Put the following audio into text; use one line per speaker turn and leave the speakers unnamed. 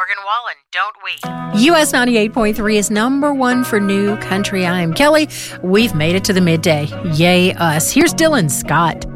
Morgan Wallen, don't we?
US 98.3 is number one for new country. I'm Kelly. We've made it to the midday. Yay us. Here's Dylan Scott.